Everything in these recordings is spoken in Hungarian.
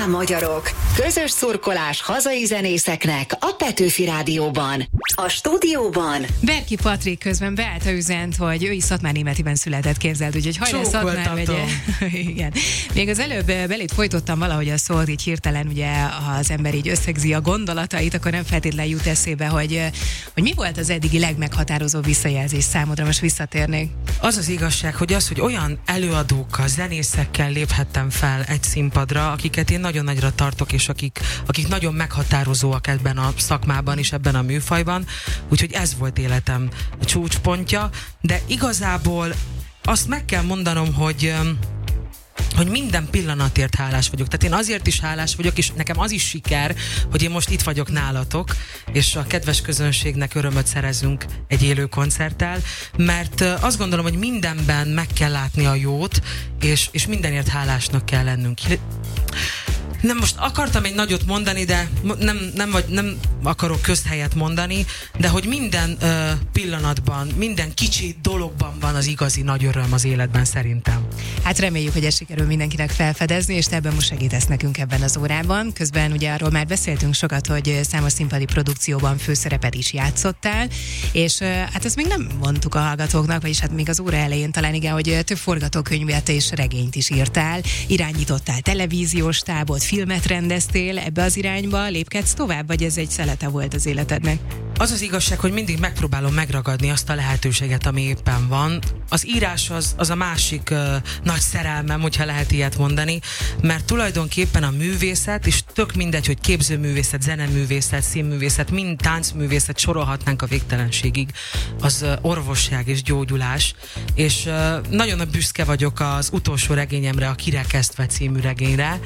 Hajrá magyarok! Közös szurkolás hazai zenészeknek a Petőfi Rádióban. A stúdióban Berki Patrik közben beállt a üzent, hogy ő is Szatmárnémetiben született, képzeld, úgyhogy hajrá Szatmár megye. Igen. Még az előbb belét folytottam valahogy a szót, így hirtelen ugye az ember így összegzi a gondolatait, akkor nem feltétlenül jut eszébe, hogy mi volt az eddigi legmeghatározóbb visszajelzés számodra, most visszatérnék. Az az igazság, hogy olyan előadókkal, zenészekkel léphettem fel egy színpadra, akiket én nagyon nagyra tartok, és akik nagyon meghatározóak ebben a szakmában és ebben a műfajban, úgyhogy ez volt életem csúcspontja, de igazából azt meg kell mondanom, hogy minden pillanatért hálás vagyok. Tehát én azért is hálás vagyok, és nekem az is siker, hogy én most itt vagyok nálatok, és a kedves közönségnek örömöt szerezünk egy élő koncerttel, mert azt gondolom, hogy mindenben meg kell látni a jót, és mindenért hálásnak kell lennünk. Nem, most akartam egy nagyot mondani, de nem akarok közhelyet mondani, de hogy minden pillanatban, minden kicsi dologban van az igazi nagy öröm az életben szerintem. Hát reméljük, hogy ez sikerül mindenkinek felfedezni, és te ebben most segítesz nekünk ebben az órában. Közben ugye arról már beszéltünk sokat, hogy számos színpadi produkcióban főszerepet is játszottál, és hát ezt még nem mondtuk a hallgatóknak, vagyis hát még az óra elején talán igen, hogy több forgatókönyvet és regényt is írtál, irányítottál televíziós tábot, filmet rendeztél, ebbe az irányba lépkedsz tovább, vagy ez egy szelete volt az életednek? Az az igazság, hogy mindig megpróbálom megragadni azt a lehetőséget, ami éppen van. Az írás az a másik nagy szerelmem, hogyha lehet ilyet mondani, mert tulajdonképpen a művészet, és tök mindegy, hogy képzőművészet, zeneművészet, színművészet, mind táncművészet, sorolhatnánk a végtelenségig, az orvosság és gyógyulás, és nagyon büszke vagyok az utolsó regényemre, a Kirekesztve című regényre,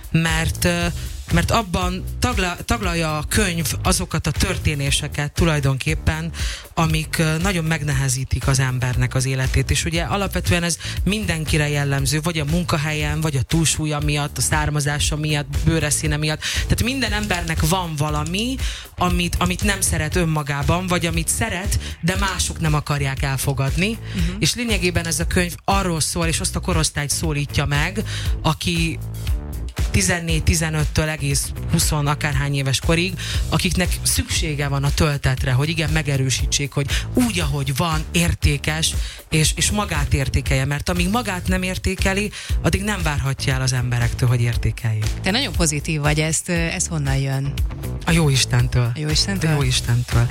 mert abban taglalja a könyv azokat a történéseket tulajdonképpen, amik nagyon megnehezítik az embernek az életét. És ugye alapvetően ez mindenkire jellemző, vagy a munkahelyen, vagy a túlsúlya miatt, a származása miatt, bőreszíne miatt. Tehát minden embernek van valami, amit nem szeret önmagában, vagy amit szeret, de mások nem akarják elfogadni. És lényegében ez a könyv arról szól, és azt a korosztályt szólítja meg, aki 14-15-től egész 20 akárhány éves korig, akiknek szüksége van a töltetre, hogy igen, megerősítsék, hogy úgy, ahogy van, értékes, és magát értékelje, mert amíg magát nem értékeli, addig nem várhatja el az emberektől, hogy értékeljék. Te nagyon pozitív vagy, ez honnan jön? A Jóistentől. A Jóistentől? A Jóistentől.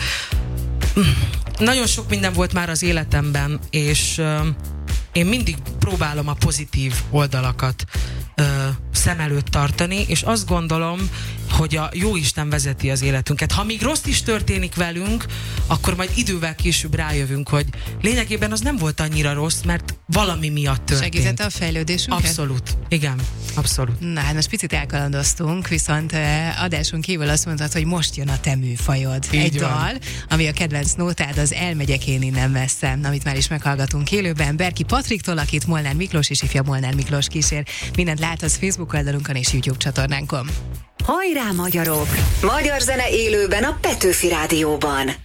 Nagyon sok minden volt már az életemben, és én mindig próbálom a pozitív oldalakat szem előtt tartani, és azt gondolom, hogy a Jóisten vezeti az életünket. Ha még rossz is történik velünk, akkor majd idővel később rájövünk, hogy lényegében az nem volt annyira rossz, mert valami miatt történt. Segítette a fejlődésünket? Abszolút. Igen, abszolút. Na hát most picit elkalandoztunk, viszont adáson kívül azt mondtad, hogy most jön a te műfajod. Így egy van. dal, ami a kedvenc nótád, az Elmegyek én innen messze, amit már is meghallgatunk élőben. Berki Patriktól, akit Molnár Miklós és ifja Molnár Miklós kísér. Mindent láthatsz Facebook oldalunkon és YouTube csatornánkon. Hajrá magyarok! Magyar zene élőben a Petőfi Rádióban.